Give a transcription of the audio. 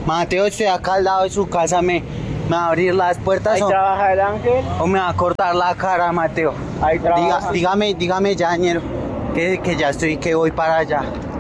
Mateo, estoy acá al lado de su casa, me va a abrir las puertas Ahí trabaja el ángel. o me va a cortar la cara, Mateo. Ahí trabaja. Dígame ya, ñero, que ya estoy, que voy para allá.